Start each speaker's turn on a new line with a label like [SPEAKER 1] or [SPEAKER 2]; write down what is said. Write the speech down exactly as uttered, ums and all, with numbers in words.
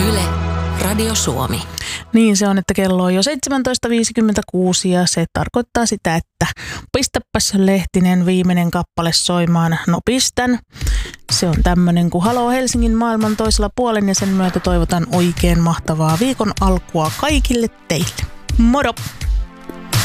[SPEAKER 1] Yle, Radio Suomi.
[SPEAKER 2] Niin se on, että kello on jo seitsemäntoista viisikymmentäkuusi ja se tarkoittaa sitä, että pistäpäs Lehtinen viimeinen kappale soimaan. No pistän. Se on tämmönen kuin Haloo Helsingin maailman toisella puolen ja sen myötä toivotan oikein mahtavaa viikon alkua kaikille teille. Moro!